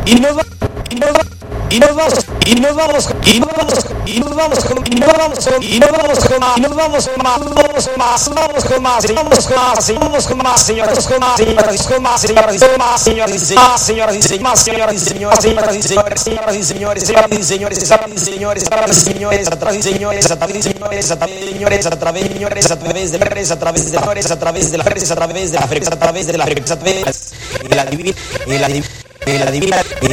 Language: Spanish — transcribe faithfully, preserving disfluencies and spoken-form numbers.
y nos vamos, y nos vamos, y nos vamos, y nos vamos, y nos vamos, y nos vamos, y nos vamos, y nos vamos con más, y nos vamos con más, vamos con más, vamos con más, vamos con más, vamos con más, señoras, con más, señoras, con más, señoras, con más, señoras, más, señoras y señores, más, señoras y señores, señoras y señores, señoras y señores, señoras y señores, señoras y señores, señoras y señores, a través de señores, a través de señores, a través de señores, a través de señores, a través de la red, a través de la red, a través de la red, a través de la red, a través de la red, a través de la red, a través de la red, a través de la divina, la divina, la divina,